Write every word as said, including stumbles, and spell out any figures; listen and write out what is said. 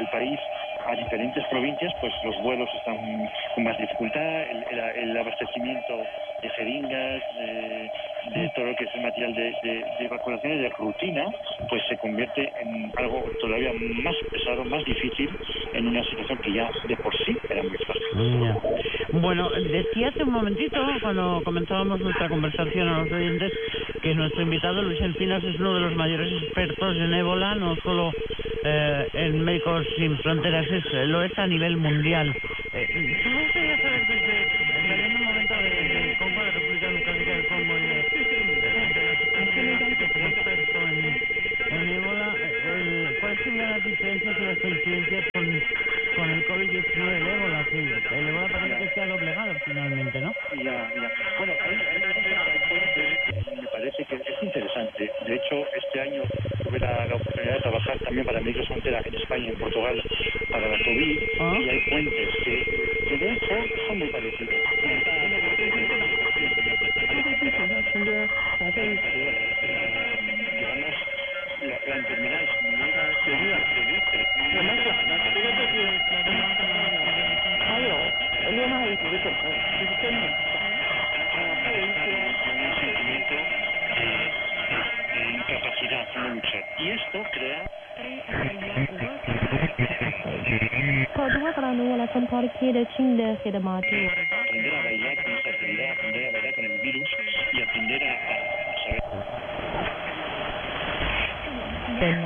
del país a diferentes provincias, pues los vuelos están con más dificultad, el, el, el abastecimiento de jeringas, de, de todo lo que es el material de, de, de evacuación y de rutina, pues se convierte en algo todavía más pesado, más difícil, en una situación que ya de por sí era muy fácil. Ya. Bueno, decía hace un momentito, cuando comenzábamos nuestra conversación a los oyentes, que nuestro invitado Luis Encinas es uno de los mayores expertos en ébola, no solo eh, en Médicos Sin Fronteras, es, lo es a nivel mundial. Eh, ¿Tú me gustaría saber desde, saliendo un momento de, de Congo, la República Democrática del Congo, y de, de la situación que como experto en, en ébola, eh, ¿cuáles serían las diferencias y las coincidencias con, con el COVID diecinueve, el ébola? Que el ébola parece que se ha doblegado finalmente, ¿no? Ya, ya. Bueno, hay, hay una cosa que me parece que es interesante. De hecho, este año tuve la, la oportunidad de trabajar también para Médicos Sin Fronteras en España y en Portugal para la COVID, ¿ah? Y hay puentes que, que de hecho son muy parecidos. Digamos, la, la enfermedad es muy seria, un sentimiento de, de incapacidad en luchar. Y esto crea... Aprender a bailar con esa actividad, aprender a bailar con el virus y aprender a, a saber...